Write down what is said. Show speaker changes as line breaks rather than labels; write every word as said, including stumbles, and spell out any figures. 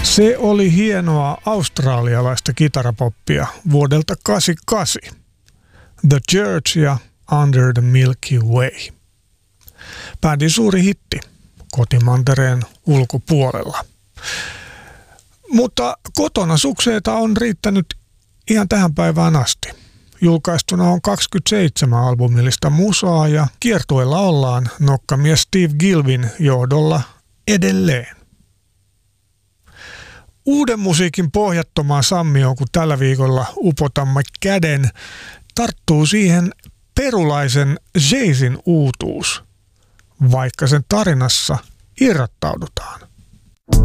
Se oli hienoa australialaista kitarapoppia vuodelta kahdeksankymmentäkahdeksan. The Church ja Under the Milky Way. Bändin suuri hitti kotimantereen ulkopuolella. Mutta kotona sukseita on riittänyt ihan tähän päivään asti. Julkaistuna on kaksikymmentäseitsemän albumillista musaa ja kiertueella ollaan nokkamies Steve Gilvin johdolla edelleen. Uuden musiikin pohjattomaan sammioon, kun tällä viikolla upotamme käden, tarttuu siihen perulaisen Jaysin uutuus, vaikka sen tarinassa irrottaudutaan.